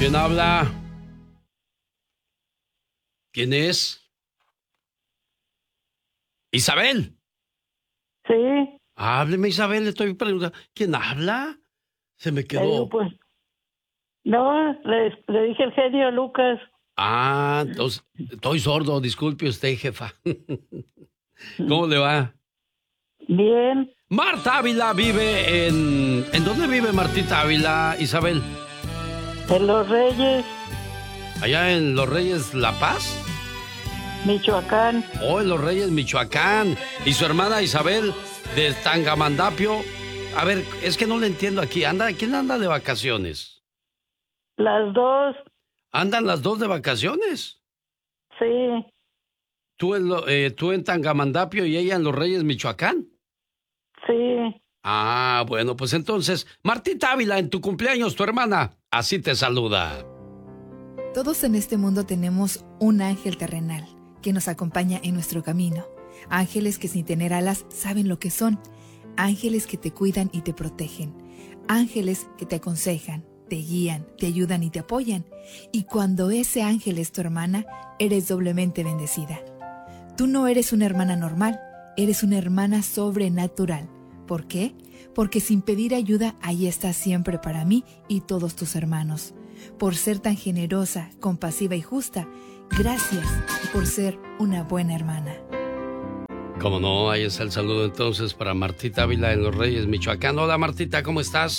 ¿Quién habla? ¿Quién es? ¿Isabel? Sí. Hábleme, Isabel, le estoy preguntando. ¿Quién habla? Se me quedó. Pues, no, le dije el genio Lucas. Ah, entonces, estoy sordo, disculpe usted, jefa. ¿Cómo le va? Bien. Marta Ávila vive en... ¿En dónde vive Martita Ávila, Isabel? En Los Reyes. ¿Allá en Los Reyes La Paz? Michoacán. Oh, en Los Reyes, Michoacán. ¿Y su hermana Isabel de Tangamandapio? A ver, es que no le entiendo aquí. ¿Quién anda de vacaciones? Las dos. ¿Andan las dos de vacaciones? Sí. ¿Tú en Tangamandapio y ella en Los Reyes, Michoacán? Sí. Ah, bueno, pues entonces, Martita Ávila, en tu cumpleaños, tu hermana, así te saluda. Todos en este mundo tenemos un ángel terrenal que nos acompaña en nuestro camino. Ángeles que sin tener alas saben lo que son. Ángeles que te cuidan y te protegen. Ángeles que te aconsejan, te guían, te ayudan y te apoyan. Y cuando ese ángel es tu hermana, eres doblemente bendecida. Tú no eres una hermana normal, eres una hermana sobrenatural. ¿Por qué? Porque sin pedir ayuda, ahí estás siempre para mí y todos tus hermanos. Por ser tan generosa, compasiva y justa, gracias por ser una buena hermana. Cómo no, ahí está el saludo entonces para Martita Ávila en Los Reyes, Michoacán. Hola Martita, ¿cómo estás?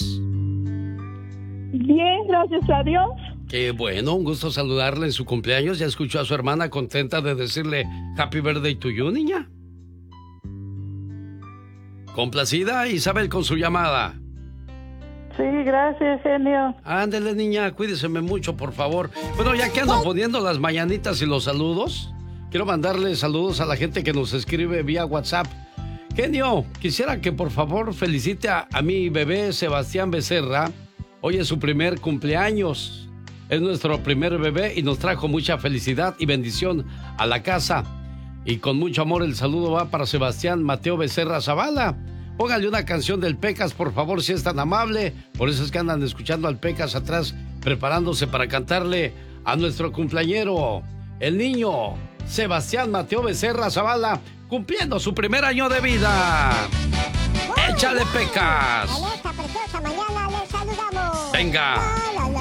Bien, gracias a Dios. Qué bueno, un gusto saludarle en su cumpleaños. ¿Ya escuchó a su hermana contenta de decirle Happy Birthday to you, niña? ¿Complacida, Isabel, con su llamada? Sí, gracias, genio. Ándele, niña, cuídeseme mucho, por favor. Bueno, ya que ando poniendo las mañanitas y los saludos, quiero mandarle saludos a la gente que nos escribe vía WhatsApp. Genio, quisiera que por favor felicite a mi bebé Sebastián Becerra. Hoy es su primer cumpleaños. Es nuestro primer bebé y nos trajo mucha felicidad y bendición a la casa. Y con mucho amor el saludo va para Sebastián Mateo Becerra Zavala. Póngale una canción del Pecas, por favor, si es tan amable. Por eso es que andan escuchando al Pecas atrás, preparándose para cantarle a nuestro cumpleañero, el niño Sebastián Mateo Becerra Zavala, cumpliendo su primer año de vida. ¡Échale, Pecas! En esta preciosa mañana les saludamos. ¡Venga!